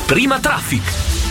Prima Traffic.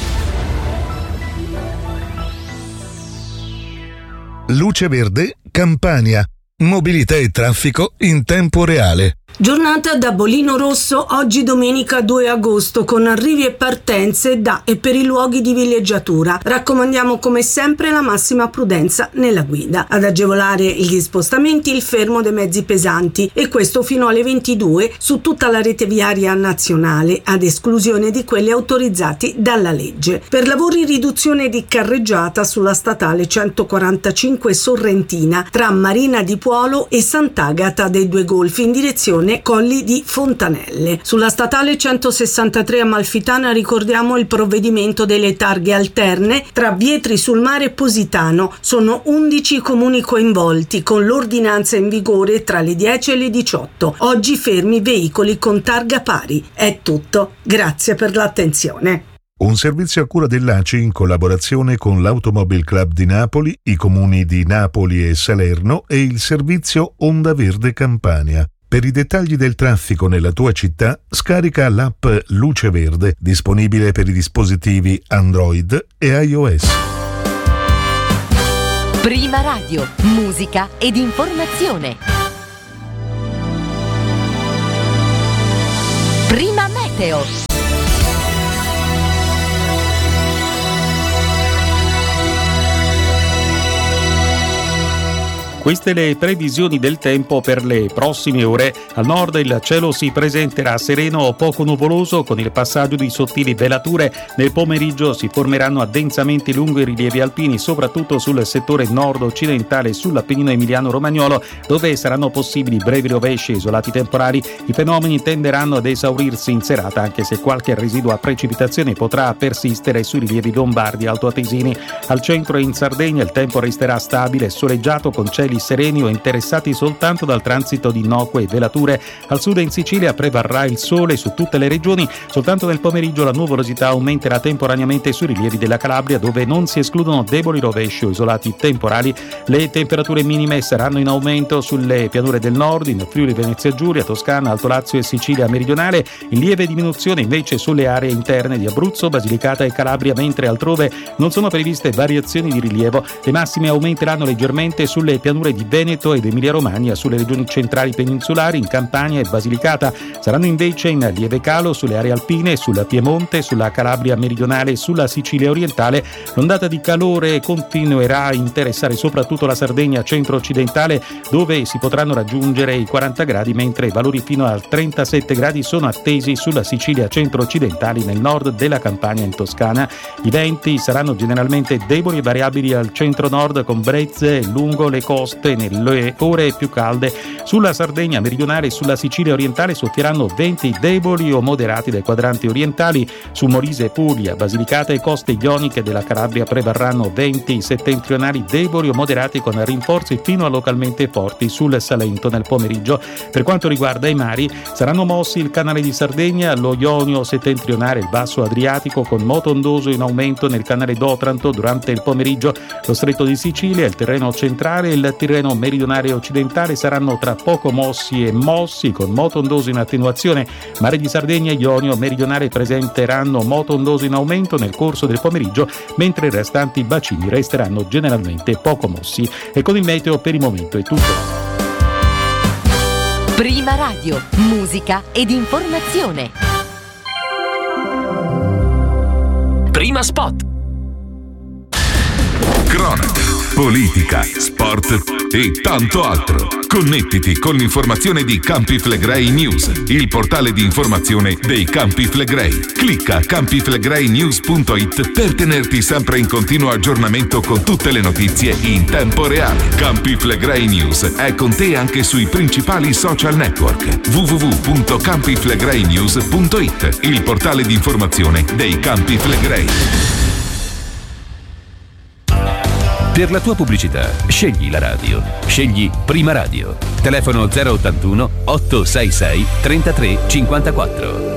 Luce Verde, Campania. Mobilità e traffico in tempo reale. Giornata da Bolino Rosso oggi domenica 2 agosto con arrivi e partenze da e per i luoghi di villeggiatura. Raccomandiamo come sempre la massima prudenza nella guida. Ad agevolare gli spostamenti il fermo dei mezzi pesanti e questo fino alle 22 su tutta la rete viaria nazionale ad esclusione di quelli autorizzati dalla legge. Per lavori riduzione di carreggiata sulla statale 145 Sorrentina tra Marina di Puolo e Sant'Agata dei Due Golfi in direzione Colli di Fontanelle. Sulla statale 163 Amalfitana ricordiamo il provvedimento delle targhe alterne tra Vietri sul Mare e Positano. Sono 11 i comuni coinvolti con l'ordinanza in vigore tra le 10 e le 18. Oggi fermi veicoli con targa pari. È tutto. Grazie per l'attenzione. Un servizio a cura dell'ACI in collaborazione con l'Automobile Club di Napoli, i comuni di Napoli e Salerno e il servizio Onda Verde Campania. Per i dettagli del traffico nella tua città, scarica l'app Luce Verde, disponibile per i dispositivi Android e iOS. Prima Radio, musica ed informazione. Prima Meteo. Queste le previsioni del tempo per le prossime ore. Al nord il cielo si presenterà sereno o poco nuvoloso con il passaggio di sottili velature. Nel pomeriggio si formeranno addensamente lungo i rilievi alpini, soprattutto sul settore nord-occidentale e sull'Appennino emiliano-romagnolo, dove saranno possibili brevi rovesci e isolati temporali. I fenomeni tenderanno ad esaurirsi in serata, anche se qualche residua precipitazione potrà persistere sui rilievi lombardi e altoatesini. Al centro e in Sardegna il tempo resterà stabile e soleggiato con cieli sereni o interessati soltanto dal transito di innocue velature. Al sud e in Sicilia prevarrà il sole su tutte le regioni. Soltanto nel pomeriggio la nuvolosità aumenterà temporaneamente sui rilievi della Calabria, dove non si escludono deboli rovesci o isolati temporali. Le temperature minime saranno in aumento sulle pianure del nord, in Friuli Venezia Giulia, Toscana, Alto Lazio e Sicilia meridionale, in lieve diminuzione invece sulle aree interne di Abruzzo, Basilicata e Calabria, mentre altrove non sono previste variazioni di rilievo. Le massime aumenteranno leggermente sulle pianure di Veneto ed Emilia-Romagna, sulle regioni centrali peninsulari, in Campania e Basilicata. Saranno invece in lieve calo sulle aree alpine, sul Piemonte, sulla Calabria meridionale e sulla Sicilia orientale. L'ondata di calore continuerà a interessare soprattutto la Sardegna centro-occidentale, dove si potranno raggiungere i 40 gradi, mentre valori fino a 37 gradi sono attesi sulla Sicilia centro-occidentale, nel nord della Campania e in Toscana. I venti saranno generalmente deboli e variabili al centro-nord, con brezze lungo le coste nelle ore più calde. Sulla Sardegna meridionale e sulla Sicilia orientale soffieranno venti deboli o moderati dai quadranti orientali. Su Molise, Puglia, Basilicata e coste ioniche della Calabria prevarranno venti settentrionali deboli o moderati con rinforzi fino a localmente forti sul Salento nel pomeriggio. Per quanto riguarda i mari, saranno mossi il canale di Sardegna, lo Ionio settentrionale e il basso Adriatico, con moto ondoso in aumento nel canale d'Otranto durante il pomeriggio. Lo stretto di Sicilia, il terreno centrale e il Tirreno meridionale e occidentale saranno tra poco mossi e mossi, con moto ondoso in attenuazione. Mare di Sardegna e Ionio meridionale presenteranno moto ondoso in aumento nel corso del pomeriggio, mentre i restanti bacini resteranno generalmente poco mossi. E con il meteo per il momento è tutto. Prima Radio, musica ed informazione. Prima Spot. Cronaca, politica, sport e tanto altro. Connettiti con l'informazione di Campi Flegrei News, il portale di informazione dei Campi Flegrei. Clicca campiflegreinews.it per tenerti sempre in continuo aggiornamento con tutte le notizie in tempo reale. Campi Flegrei News è con te anche sui principali social network. www.campiflegreinews.it, il portale di informazione dei Campi Flegrei. Per la tua pubblicità, scegli la radio. Scegli Prima Radio. Telefono 081 866 33 54.